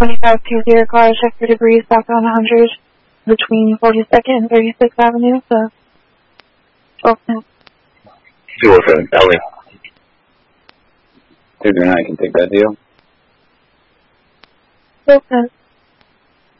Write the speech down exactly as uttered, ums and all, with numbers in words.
twenty-five two zero car, check for debris, southbound one hundred, between forty-second and thirty-sixth Avenue, so twelve minutes. two oh seven, Ellie. two three nine, can take that deal. twelve minutes.